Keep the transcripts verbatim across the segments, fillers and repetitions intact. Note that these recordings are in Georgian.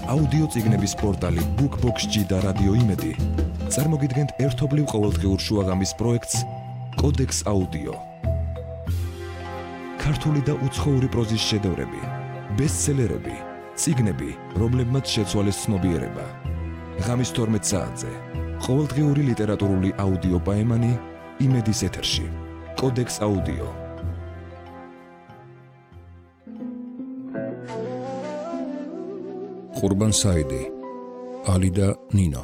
აუდიო წიგნების პორტალი BookBox-ი და რადიო იმედი წარმოგიდგენთ ერთობლივ ყოველდღიურ შუაღამის პროექტს კოდექს აუდიო. ქართული და უცხოური პროზის შედევრები, ბესტსელერები, წიგნები, რომლებმაც შეცვალეს ცნობიერება. ღამის თორმეტ საათზე ყოველდღიური ლიტერატურული აუდიო პაემანი იმედის ეთერში. კოდექს აუდიო. ყურბან საიდი, ალი და ნინო.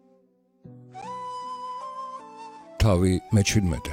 თავი მეჩვიდმეტე.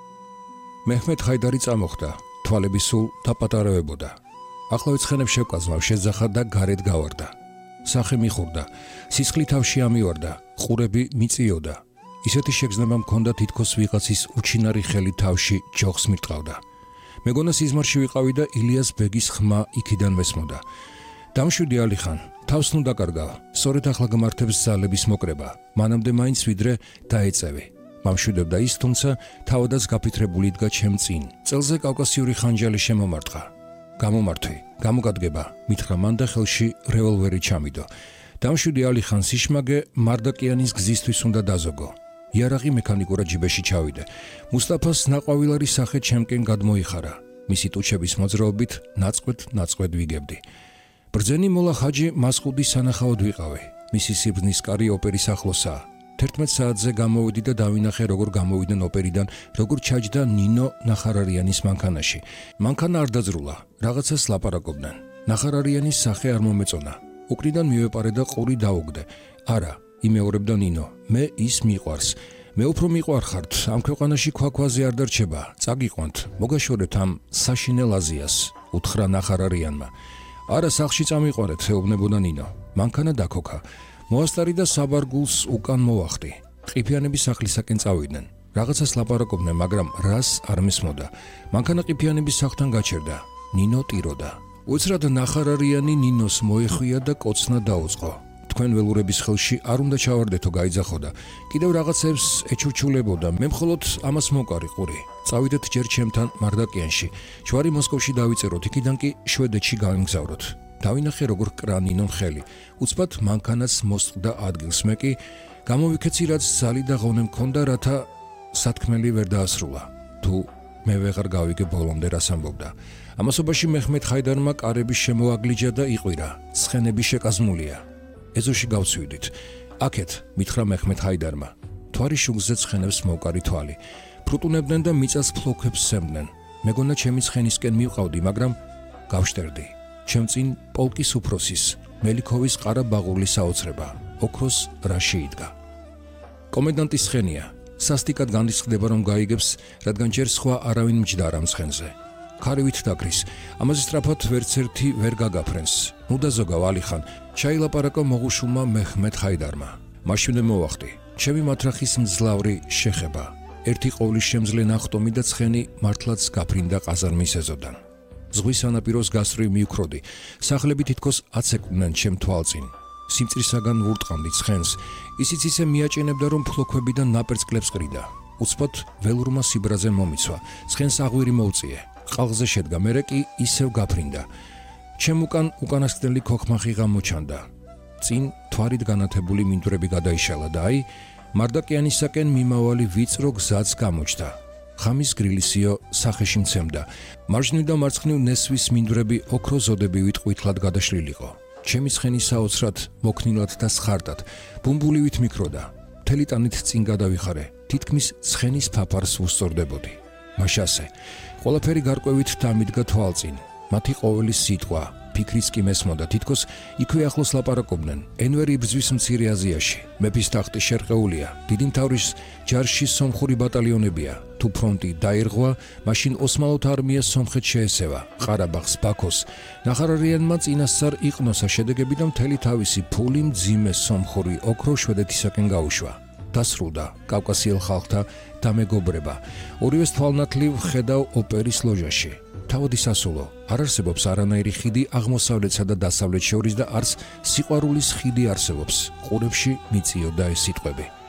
მეჰმედ ხაიდარი წამოხდა, თვალები სულ დაპატარავებოდა. ახლავე ცხენებს შევკაზმავ შეძახა და გარეთ გავარდა. სახე მიხურდა, სისხლი თავში ამივარდა, ყურები მიწიოდა. ისეთი შეგრძნება მქონდა თითქოს ვიღაცის უჩინარი ხელი თავში ჯოხს მირტყავდა. მეგონა სიზმარში ვიყავი და ილიას ბეგის ხმა იქიდან ვესმოდა. დამშვიდი ალიხან, თავს ნუ დაკარგავ, სწორედ ახლა გამართებს ძალების მოკრება, მანამდე მაინც ვიდრე დაეწევი. მამშვიდებდა ის, თუმცა თავადაც გაფიქრებული იდგა ჩემ წინ. წელზე კავკასიური ხანჯალი შემომარტყა. გამომართვი, გამოგადგება, მითხრა მან და ხელში რევოლვერი ჩამიდო. დამშვიდი ალიხან, სიშმაგე მარდაკიანის გზისთვის უნდა დაზოგო. იარაღი მექანიკურად ჯიბეში ჩავიდე. მუსტაფას ნაყვავილარის სახე ჩემკენ გადმოიხარა. მისი ტუჩების მოძრაობით ნაწყვეთ-ნაწყვეთ ვიგებდი. ბრძენი მოლა ხაჯი მასყუდის სანახაოდ ვიყავი. მისი სიბრძნის კარი ოპერის ახლოსაა. თერთმეტ საათზე გამოვიდი და დავინახე, როგორ გამოვიდნენ ოპერიდან, როგორ ჩაჯდა ნინო ნახარარიანის მანქანაში. მანქანა არ დაძრულა, რაღაცას ლაპარაკობდნენ. ნახარარიანის სახე არ მომეწონა. უკრიდან მივეპარე და ყური დაუგდე. არა, იმეორებდა ნინო, მე ის მიყვარს. მე უფრო მიყვარხართ, ამ ქვეყანაში ქვაქვაზე არ დარჩება, წაგიყვანთ, მოგაშორეთ ამ საშინელ აზიას, უთხრა ნახარარიანმა. არა, სახლში წამიყვარეთ, ეუბნებოდა ნინო. მანქანა დაქოქა. მოასტარი და საბარგულს უკან მოვახდი. ყიფიანების სახლისაკენ წავიდნენ. რაღაცას ლაპარაკობდნენ, მაგრამ რას არ მესმოდა. მანქანა ყიფიანების სახლთან გაჩერდა. ნინო ტიროდა. უცრად ნახარარიანი ნინოს მოეხვია და კოცნა დაუწყო. თქვენ ველურების ხელში არ უნდა ჩავარდეთო, გაიძახოდა. კიდევ რაღაცებს ეჩურჩულებოდა. მე მხოლოდ ამას მოკარი ყური. წავიდეთ ჯერ ჩემთან მარდაკიანში. ჯვარი მოსკოვში დავიწეროთ, იქიდან კი შვედეთში გავიმგზავროთ. დავინახე, როგორ კრა ნინომ ხელი. უცბად მანქანას მოსწყდა ადგილს. მე კი გამოვიქეცი, რაც ზალი და ღონე მქონდა, რათა სათქმელი ვერ დაასრულა. თუ მე ვეღარ გავიგე ბოლომდე რას ამბობდა. ამასობაში მეჰმედ ხაიდარმა კარები შემოაგლიჯა და იყვირა. ცხენები შეკაზმულია. ეზოში გავცვიდით. აქეთ, მითხრა მეჰმედ ხაიდარმა. თვარი შუგზე ცხენებს მოვკარი თვალი. ფრუტუნებდნენ და მიწას ფლოქებს სემდნენ. მეგონა ჩემი ცხენისკენ მივყავდი, მაგრამ გავშტერდი. ჩემ წინ პოლკის უფროსის, მელიქოვის ყარა ბაღურლის საოცრება, ოქროს რაში იდგა. კომენდანტის ცხენია, სასტიკად განრისხდება, რომ გაიგებს, რადგან ჯერ სხვა არავინ მჯდარ ამ ცხენზე. ქარივით დაკრის, ამაზე სწრაფად ვერც ერთი ვერ გაგაფრენს. ნუ დაზოგავ ალიხან, ჩაილაპარაკა მოღუშულმა მეჰმედ ხაიდარმა. მაშინვე მოვახდი, ჩემი მათრახის მძლავრი შეხება. ერთი ყოვლის შემძლე ნახტომი და ცხენი მართლაც გაფრინდა ყაზარმის ეზოდან. ზღვის სანაპიროს გასწვრივ მივქროდი. სახლები თითქოს აცეკვდნენ ჩემ თვალწინ. სიმწრისაგან ვურტყამდი ცხენს. ისიც ისე მიაჭენებდა, რომ ფლოქვებიდან ნაპერწკლებს ყრიდა. უცბად ველურმა სიბრაზე მომიცვა. ცხენს აღვირი მოუწიე. ყალღზე შედგა, მერე კი ისევ გაფრინდა. ჩემ უკან უკანასკნელი ქოხმახი გამოჩანდა. წინ თვარით განათებული მინდვრები გადაიშალა და აი, მარდაკიანისაკენ მიმავალი ვიწრო გზაც გამოჩნდა. ხამის გრილისიო სახეში მცემდა. მარჯვნივ და მარცხნივ ნესვის მინდვრები ოქრო ზოდებივით ყვითლად გადაშლილიყო. ჩემი ცხენი საოცრად, მოქნილად და სხარტად, ბუმბულივით მიკროდა. მთელი ტანით წინ გადავიხარე, თითქმის ცხენის ფაფარს ვუსწორდებოდი. მაშასე, ყველაფერი გარკვევით დამიდგა თვალწინ. მათი ყოველი სიტყვა, ფიქრიც კი მესმოდა, თითქოს იქვე ახლოს ლაპარაკობდნენ. ენვერი იბრძვის მცირე აზიაში. მეფის ტახტი შერყეულია. დიდი მთავრის ჯარში სომხური ბატალიონებია. თუ ფრონტი დაირღვა, მაშინ ოსმალოთ არმიას სომხეთ შეესევა, ყარაბაღს, ბაქოს. ნახარარიანმა წინასწარ იყნოსა შედეგები და მთელი თავისი ფული მძიმე სომხური ოქრო შვედეთისაკენ გაუშვა. დასრულდა კავკასიელ ხალხთა დამეგობრება. ორივეს თვალნათლივ ხედავ ოპერის ლოჟაში. თავადი სასულო, არ არსებობს არანაირი ხიდი აღმოსავლეთსა და დასავლეთ შორის და არც სიყვარულის ხიდი არსებობს. ყურებში მიწიოდა ეს სიტყვები.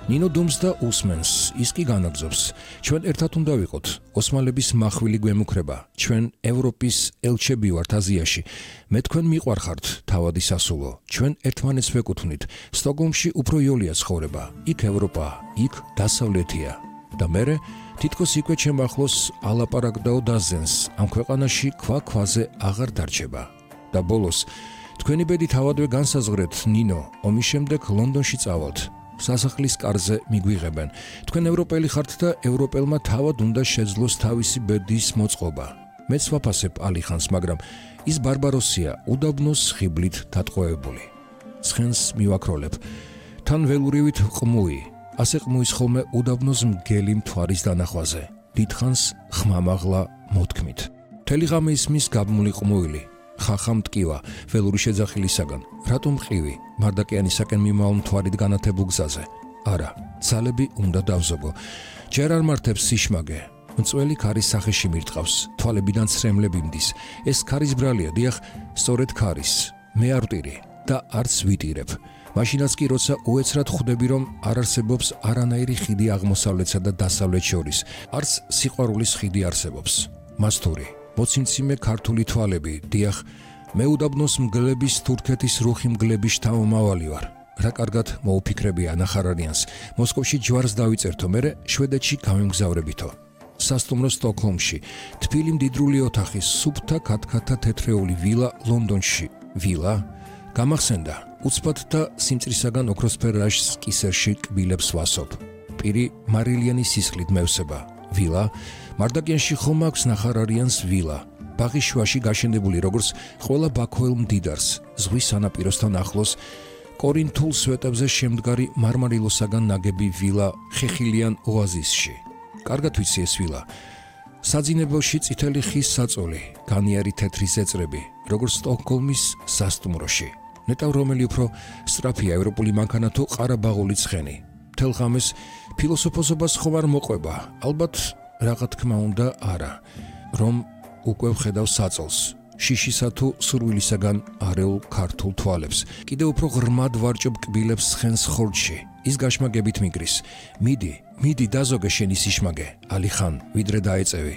ნინო დუმს და უსმენს, ის კი განაგზობს. ჩვენ ერთად უნდა ვიყოთ. ოსმალების מחვილი გვემუქრება. ჩვენ ევროპის ელჩები ვართ აზიაში. მე თქვენ მიყვარხართ, თავადი სასულო. ჩვენ ერთმანეთს ვეკუთვნით. სტოკჰოლმში უფრო იოლია ცხოვრება. იქ ევროპა, იქ დასავლეთია. და მერე თითქოს იქვე ჩემ ახლოს ალაპარაკდაო დაზენს. ამ ქვეყანაში ქვა-ქვაზე აღარ დარჩება. და ბოლოს თქვენი ბედი თავადვე განსაზღვრეთ, ნინო, ომის შემდეგ ლონდონში წავალთ. სასახლის კარზე მიგვიღებენ. თქვენ ევროპელი ხართ და ევროპელმა თავად უნდა შეძლოს თავისი ბედის მოწყობა. მეც ვაფასებ ალიხანს, მაგრამ ის ბარბაროსია, უდაბნოს ხიბლით დატყვევებული. ცხენს მივაქროლებ. თან ველურივით ყმუი. ასე ყმუის ხოლმე უდაბნოს მგელი მთვარის დანახვაზე. დიდხანს ხმამაღლა მოთქმით. მთელი ღამე ისმის გაბმული ყმუილი. ხახა მტკივა, ველური შეძახილისაგან. რატომ ყივი, მარდაკიანისაკენ მიმავალ მთვარით განათებულ გზაზე? არა, ძალები უნდა დავზოგო. ჯერ არ მართებს სიშმაგე. მწველი ქარის სახეში მირტყავს, თვალებიდან ცრემლები მდის. ეს ქარის ბრალია, დიახ, სწორედ ქარის. მე არ ვტირი და არც ვიტირებ. მაშინაც კი როცა უეცრად ხვდები, რომ არ არსებობს არანაირი ხიდი აღმოსავლეთსა და დასავლეთ შორის, არც სიყვარულის ხიდი არსებობს. მასტური მოციმციმე ქართული თვალები, დიახ, მე უდაბნოს მგლების თურქეთის რუხი მგლების შთამომავალი ვარ. რა კარგად მოუფიქრებია ნახარარიანს. მოსკოვში ჯვარს დავიწერთო, მერე შვედეთში გამემგზავრებითო. სასტუმრო სტოკჰოლმში, თბილი მდიდრული ოთახი, სუფთა ქათქათა თეთრეული ვილა ლონდონში. ვილა გამახსენდა, უცბად და სიმწრისაგან ოქროსფერ რაშს კისერში კბილებს ვასობ. პირი მარილიანი სისხლით მევსება. ვილა მარდაკიანში ხომ აქვს ნახარარიანს ვილა. ბაღის შუაში გაშენებული როგორც ყველა ბაქოელ მდიდარს, ზღვის სანაპიროსთან ახლოს, კორინთულ სვეტებზე შემდგარი მარმარილოსაგან ნაგები ვილა ხეხილიან ოაზისში. კარგად ვიცი ეს ვილა. საძინებელში წითელი ხის საწოლი, განიერი თეთრი ზეწრები, როგორც სტოკჰოლმის სასტუმროში. ნეტავ რომელი უფრო სწრაფია, ევროპული მანქანა თუ ყარაბაღული ცხენი. მთელ ღამეს ფილოსოფოსობას ხომ არ მოყვება, ალბათ რაღა თქმა უნდა არა, რომ უკვე ვხედავ საწოლს, შიშისა თუ სურვილისაგან არეულ ქართულ თვალებს, კიდევ უფრო ღრმად ვარჭობ კბილებს ცხენს ხორჯში, ის გაშმაგებით მიგრის. მიდი, მიდი დაზოგე შენი სიშმაგე, ალიხან, ვიდრე დაეწევი.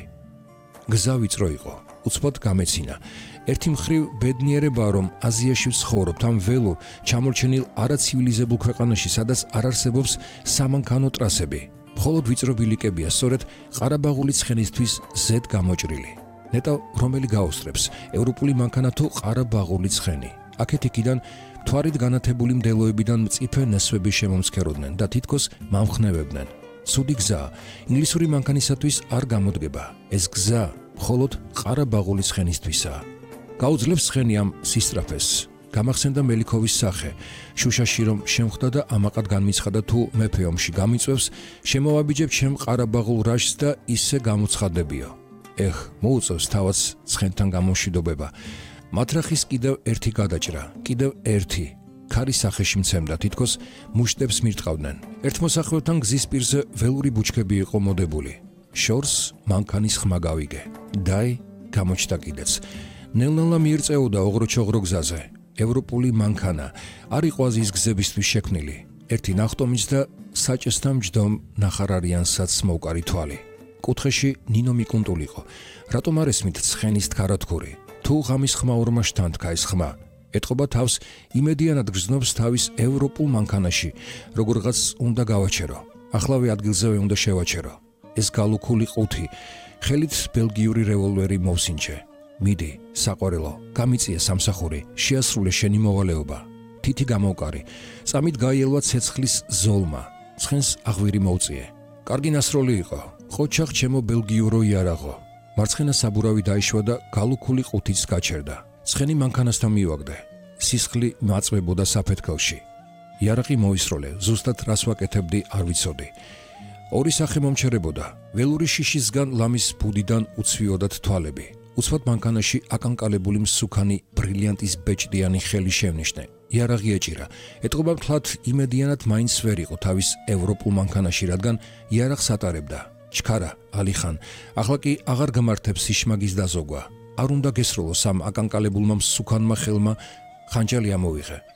გზა ვიწრო იყო, უცბად გამეცინა. ერთი მხრივ ბედნიერებაა, რომ აზიაში ვცხოვრობთ ამ ველურ, ჩამორჩენილ არაცივილიზებულ ქვეყანაში, სადაც არ არსებობს სამანქანო ტრასები. მხოლოდ ვიწრო ბილიკებია, სწორედ ყარაბაღული ცხენისთვის ზედ გამოჭრილი. ნეტავ რომელი გაუსწრებს, ევროპული მანქანა თუ ყარაბაღული ცხენი. აქეთ იქიდან მთვარით განათებული მდელოებიდან მწიფე ნესვები შემომცქეროდნენ და თითქოს მომხნევებდნენ. ცუდი გზა ინგლისური მანქანისათვის არ გამოდგება. ეს გზა მხოლოდ ყარაბაღული ცხენისთვისაა. გაუძლებს ცხენი ამ სისწრაფეს. გამახსენდა მელიქოვის სახე. შუშაში რომ შემხვდა და ამაყად განმიცხადა, თუ მეფე ომში გამიწვევს, შემოვაბიჯებ ჩემ ყარაბაღულ რაშს და ისე გამოცხადებიო. ეხ, მოუწევს თავაც ცხენთან გამომშვიდობება. მატრახის კიდევ ერთი გადაჭრა, კიდევ ერთი. ქარის სახეში მცემდა, თითქოს მუშტებს მირტყავდნენ. ერთ მოსახლეთან გზის პირზე ველური ბუჩქები იყო მოდებული. შორს მანქანის ხმა გავიგე. დაი, გამოჩნდა კიდეც. ნელ-ნელა მიირწეოდა ოღრო-ჩოღრო გზაზე. ევროპული მანქანა არ იყო აზიის გზებისთვის შექმნილი. ერთი ნახტომიც და საჭესთან მჯდომ ნახარარიანსაც მოვკარი თვალი. კუთხეში ნინო მიკუნტულიყო. რატომ არ ესმით ცხენის თქარათქური? თუ ღამის ხმა ორმაშთან თქა ეს ხმა. ეთყობა თავს იმედიანად გრძნობს თავის ევროპულ მანქანაში, როგორღაც უნდა გავაჩერო. ახლავე ადგილზევე უნდა შევაჩერო. ეს გალუქული ყუთი, ხელით ბელგიური რევოლვერი მოვსინჯე. მიდი, საყვარელო, გამიწია სამსახური, შეასრულე შენი მოვალეობა. თითი გამოვკარი, წამით გაიელვა ცეცხლის ზოლმა, ცხენს აღვირი მოვწიე. კარგი ნასროლი იყო, ხოჩახ ჩემო ბელგიურო იარაღო. მარცხენა საბურავი დაიშვა და გალუქული ყუთიც გაჩერდა. ცხენი მანქანასთან მივაგდე. სისხლი მაწვებოდა საფეთქელში. იარაღი მოისროლე, ზუსტად რას ვაკეთებდი არ ვიცოდი. ორი სახე მომჩერებოდა, ველური შიშისგან ლამის ბუდიდან უცვიოდათ თვალები. უცბად მანქანაში აკანკალებული მსუქანი ბრილიანტის ბეჭდიანი ხელი შევნიშნე. იარაღი ეჭირა. ეთყობა მთლად იმედიანად მაინც ვერ იყო თავის ევროპულ მანქანაში, რადგან იარაღს ატარებდა. ჩქარა, ალიხან, ახლა კი აღარ გამართებს სიშმაგის დაზოგვა. არ უნდა გესროლოს ამ აკანკალებულმა მსუქანმა ხელმა, ხანჯალი ამოვიღე.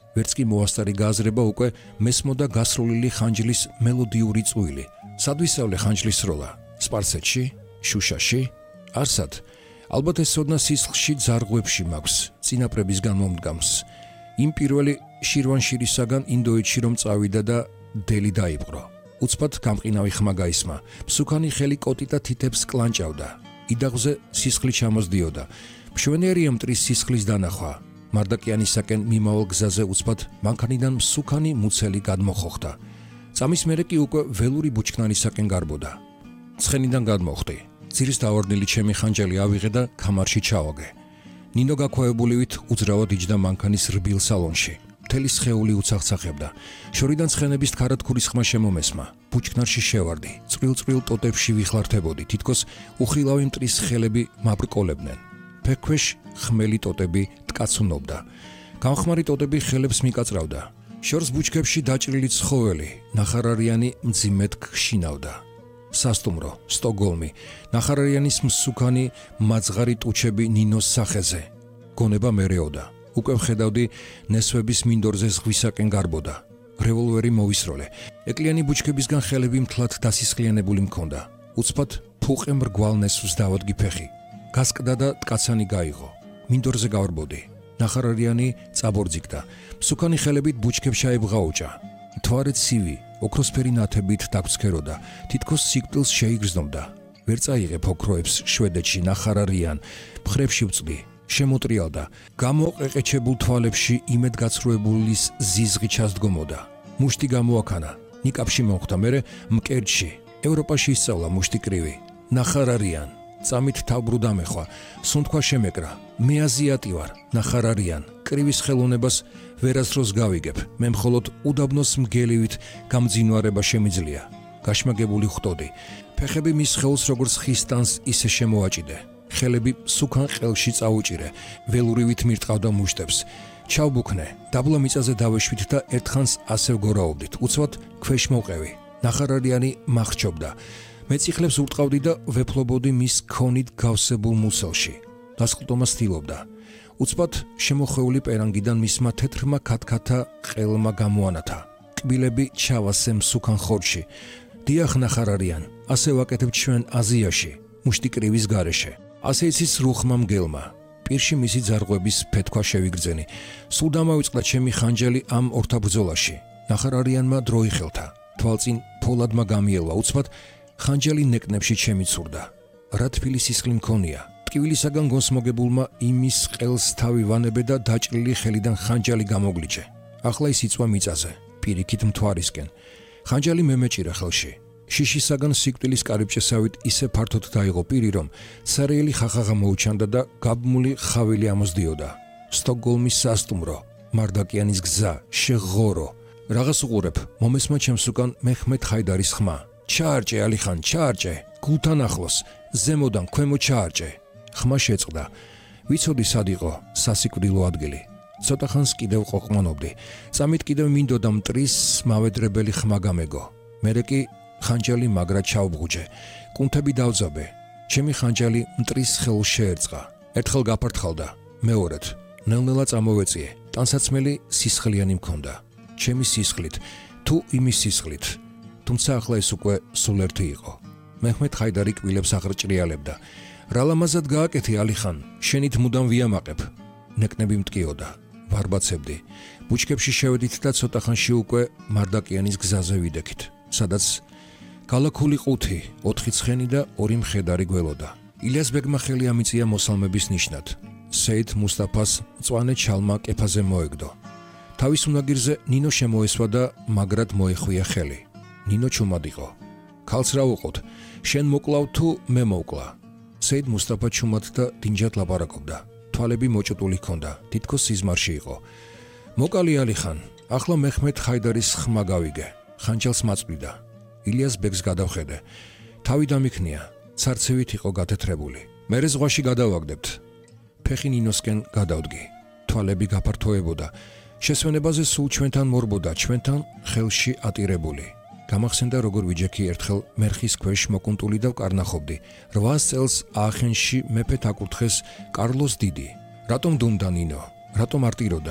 ვერც კი მოასწარი გააზრება უკვე მესმოდა გასროლილი ხანჯლის მელოდიური წვილი. სად ვისწავლე ხანჯლის სროლა? სპარსეთში? შუშაში? არსად. ალბათ ეს ოდნა სისხლში ძარღვებში მაქვს, წინაპრებისგან მომდგამს. იმ პირველი შირვანშირისაგან ინდოეთში რომ წავიდა და დელი დაიპყრო. უცბად გამყინავი ხმა გაისმა. მსუქანი ხელი კოტიტა თითებს კლანჭავდა. იდაღზე სისხლი ჩამოსდიოდა. მშვენიერია მტრის სისხლის დანახვა. მარდაკიანისაკენ მიმავალ გზაზე უცბად მანქანიდან მსუქანი მუცელი გადმოხოხდა. წამის მერე კი უკვე ველური ბუჩქნარისაკენ გარბოდა. ცხენიდან გადმოხდი. ძირის დავარდნილი ჩემი ხანჯალი ავიღე და ქამარში ჩავაგე. ნინო გაქვავებულივით უძრავად იჯდა მანქანის რბილ სალონში. მთელი სხეული უცახცახებდა. შორიდან ცხენების ქარათქურის ხმა შემომესმა. ბუჩქნარში შევარდი. წვრილ-წვრილ ტოტებში ვიხლართებოდი. თითქოს უხილავი მტრის ხელები მაბრკოლებდნენ. ფექვეშ ხმელი ტოტები ტკაცუნობდა. გამხმარი ტოტები ხელებს მიკაწრავდა. შორს ბუჩქებში დაჭრილი ცხოველი, ნახარარიანი მძიმედ გშინავდა. სასტუმრო, სტოკგოლმი, ნახარარიანის მსუქანი მაძღარი ტუჩები ნინოს სახეზე. გონება მერეოდა. უკვე ვხედავდი ნესვების მინდორზე ზღვისაკენ გარბოდა. რევოლვერი მოვისროლე. ეკლიანი ბუჩქებისგან ხელები მთლად დასისხლიანებული მქონდა. უცბად ფუყე მრგვალ ნესვს დავადგი ფეხი. გასკდა და ტკაცანი გაიღო. მინდორზე გავარბოდი. ნახარარიანი წაბორძიგდა. მსუქანი ხელებით ბუჩქებს აებღაუჭა. მთვარე ცივი, ოქროსფერი ნათებით დაგვცქეროდა. თითქოს სიკვდილს შეიგრძნობდა. ვერ წაიღებ ოქროებს შვედეთში ნახარარიან. მხრებში ვწდი. შემოტრიალდა. გამოყეყეჩებულ თვალებში იმედგაცრუებულის ზიზღი ჩასდგომოდა. მუშტი გამოაქანა. ნიკაპში მომხდა, მერე მკერდში. ევროპაში ისწავლა მუშტი კრივი. ნახარარიან. წამით თავბრუ დამეხვა. სუნთქვა შემეკრა. მე აზიატი ვარ. ნახარარიან. კრივის ხელოვნებას ვერასდროს გავიგებ. მე მხოლოდ უდაბნოს მგელივით გამძინვარება შემიძლია. გაშმაგებული ხვდოდი. ფეხები მის ხელს როგორც ხისტანს ისე შემოაჭიდე. ხელები სუქან ყელში წაუჭირე. ველურივით მირტყავდა მუშტებს. ჩავბუქნე. დაბლა მიწაზე დავეშვით და ერთხანს ასე ვგორაობდით. უცბად ქვეშ მოვყევი. ნახარარიანი მახრჩობდა. მე წიხლებს ურტყავდი და ვეფლობოდი მის ქონით გავსებულ მუცელში. დასყლტომა სტილობდა. უცბად შემოხვეული პერანგიდან მისმა თეთრმა ქათქათა ყელმა გამოანათა. კბილები ჩავასე მსუქან ხორში. დიახ ნახარარიან, ასე ვაკეთებთ ჩვენ აზიაში, მუშტი კრივის გარეშე. ასე იცის რუხმა მგელმა. პირში მისი ძარღვების ფეთქვა შევიგრძენი. სულ დამავიწყდა ჩემი ხანჯალი ამ ორთაბრძოლაში. ნახარარიანმა დრო იხელთა. თვალწინ ფოლადმა გამიელვა. უცბად ხანჯალი ნეკნებში შემიცურდა. რა თბილი სისხლი მქონია. ტკივილისაგან გონს მოგებულმა იმის ყელს თავი ვანებე და დაჭრილი ხელიდან ხანჯალი გამოგლიჩე. ახლა ის იწვა მიწაზე, პირიქით მთვარისკენ. ხანჯალი მემეჭირა ხელში. შიშისაგან სიკვდილის კარიბჭესავით ისე ფართოდ დაიღო პირი, რომ სარეელი ხახაღა მოუჩანდა და გაბმული ხავილი ამოსდიოდა. სტოკგოლმის სასტუმრო, მარდაკიანის გზა, შეღორო. რაღაც უყურებ, მომესმა ჩემს უკან მეჰმედ ხაიდარის ხმა. ჩაარჭე ალიხან, ჩაარჭე, გულთან ახლოს, ზემოდან ქვემო ჩაარჭე. ხმა შეწყდა. ვიცოდი სად იყო სასიკვდილო ადგილი. ცოტა ხანს კიდევ ყოყმანობდი. წამით კიდევ მინდოდა მტრის მავედრებელი ხმა გამეგო. მერე კი ხანჯალი მაგრად ჩავბღუჯე. კუნთები დავძაბე. ჩემი ხანჯალი მტრის ხელს შეერწყა. ერთხელ გაფართხალდა. მეორედ ნელ-ნელა წამოვეწიე. ტანსაცმელი სისხლიანი მქონდა. ჩემი სისხლით, თუ იმის სისხლით. თუმცა ახლა ეს უკვე სულ ერთი იყო. მეჰმედ ხაიდარი კბილებს აღრჭრიალებდა. რა ლამაზად გააკეთე ალიხან, შენით მუდამ ვიამაყებ. ნეკნები მტკიოდა. ვარბაცებდი. ბუჩქებში შევედით და ცოტა ხანში უკვე მარდაკიანის გზაზე ვიდექით. სადაც გალაქული ყუთი, ოთხი ცხენი და ორი მხედარი გველოდა. ილიას ბეგმა ხელი ამიწია მოსალმების ნიშნად. სეიდ მუსტაფას მწვანე ჩალმა კეფაზე მოეგდო. თავის უნაგირზე ნინო შემოესვა და მაგრად მოეხვია ხელი. ნინო ჩუმად იყო. ქალს რა უყოთ, შენ მოკლავ თუ მე მოვკლა. სეიდ მუსტაფა ჩუმად და დინჯად ლაპარაკობდა. თვალები მოჭუტული ჰქონდა, თითქოს სიზმარში იყო. მოკალი ალიხან, ახლა მეჰმედ ხაიდარის ხმა გავიგე. ხანჯალს მაწვიდა. ილიას ბეგს გადავხედე. თავი დამიქნია, ცარცევით იყო გათეთრებული. მერე ზღვაში გადავაგდებთ. ფეხი ნინოსკენ გადავდგი. თვალები გაფართოებოდა. შესვენებაზე სულ ჩვენთან მორბოდა, ჩვენთან ხელში ატირებული. გამახსენდა როგორ ვიჯექი ერთხელ მერხის ქვეშ მოკუნტული და ვკარნახობდი. რვას წელს აახენში მეფეთ აკურთხეს კარლოს დიდი. რატომ დუმდა ნინო? რატომ არტიროდა?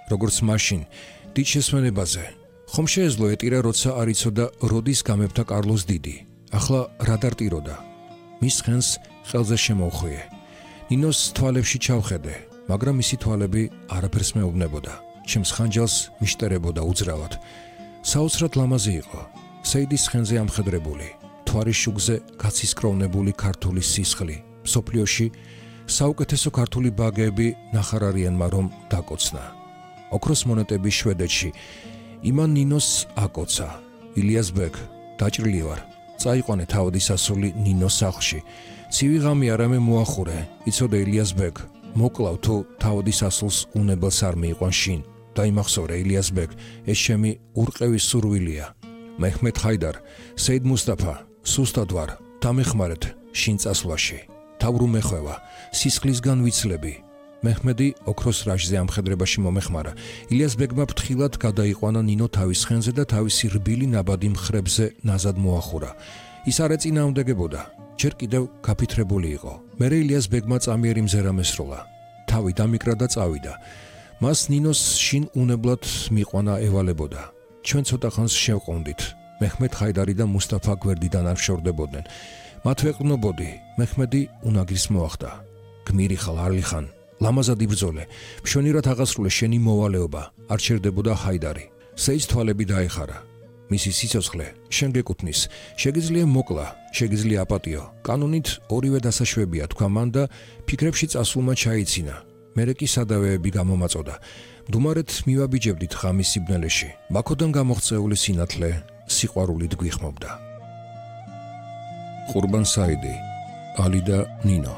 როგორც მაშინ დიდ შესვენებაზე. ხომ შეეძლო ეტირა, როცა არ იცოდა როდის გამეფდა კარლოს დიდი. ახლა რა დარტიროდა? მის ხენს ხელზე შემოუხვიე. ნინოს თვალებში ჩავხედე, მაგრამ მისი თვალები არაფერს მეუბნებოდა. ჩემს ხანჯალს მიშტერებოდა უძრავად. საოცრად ლამაზი იყო. სეიდის ხენზე ამხედრებული, თვარის შუგზე გაცისკროვნებული ქართული სისხლი. მსოფლიოში საუკეთესო ქართული ბაგეები ნახარ არიანმა რომ დაკოცნა. ოქროს მონეტები შვედეთში. იმან ნინოს აკოცა. ილიას ბეგ, დაჭრილი ვარ. წაიყვანე თავადის ასული ნინოს სახლში. ცივი ღამე არამე მოახურე. იცოდე ილიას ბეგ, მოკლავ თუ თავადის ასულს უნებელს არ მიიყვან შინ. დაიმახსოვრე ილიას ბეგ, ეს ჩემი ურყევი სურვილია. მეჰმედ ჰაიდარ, სეიდ მუსტაფა, სუსტად ვარ, დამეხმარეთ შინ წასვლაში. თავრუ მეხვევა, სისხლისგან ვიცლები. მეჰმედი ოქროს რაჟზე ამხედრებაში მომეხმარა. ილიას ბეგმა ფრთხილად გადაიყვანა ნინო თავის ხენზე და თავისი რბილი ნაბადი მხრებზე ნაზად მოახურა. ის არ ეწინააღმდეგებოდა, ჯერ კიდევ გაფითრებული იყო. მერე ილიას ბეგმა წამიერი მზერა მესროლა. თავი დამიკრა და წავიდა. მას ნინოს შინ უნებლად მიყვანა ევალებოდა. ჩვენ ცოტა ხანს შევყონდით. მეჰმედ ხაიდარი და მუსტაფა გვერდიდან არ შორდებოდნენ. მათ ვეყრნობოდი, მეჰმედი უნაგრის მოახდა. გმირი ხალ არლიხან, ლამაზად იბრძოლე, მშვენივრად აღასრულე შენი მოვალეობა, არ ჩერდებოდა ჰაიდარი. სეიჯს თვალები დაეხარა. მისი სიცოცხლე შენ გეკუთვნის, შეგიძლია მოკლა, შეგიძლია აპატიო. კანონით ორივე დასაშვებია თქვა მან და ფიქრებში წასულმა ჩაიცინა. მერე კი სადავეები გამომაწოდა. მდუმარეთ მივაბიჯებდით ღამის სიბნელეში. ბაქოდან გამოღწეული სინათლე სიყვარულით გვიხმობდა. ყურბან საიდი, ალი და ნინო.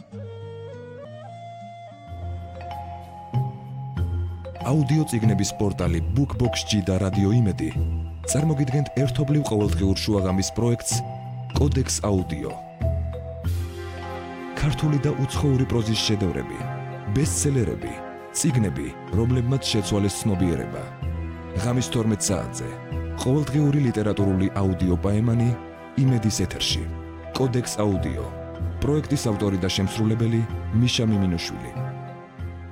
აუდიო წიგნების პორტალი BookBox-ი და რადიო იმედი წარმოგიდგენთ ერთობლივ ყოველდღიურ შუაღამის პროექტს კოდექს აუდიო. ქართული და უცხოური პროზის შედევრები, ბესტსელერები, წიგნები, რომლებმაც შეცვალეს ცნობიერება. ღამის თორმეტ საათზე ყოველდღიური ლიტერატურული აუდიო პაემანი იმედის ეთერში. კოდექს აუდიო. პროექტის ავტორი და შემსრულებელი მიშა მიმინუშვილი.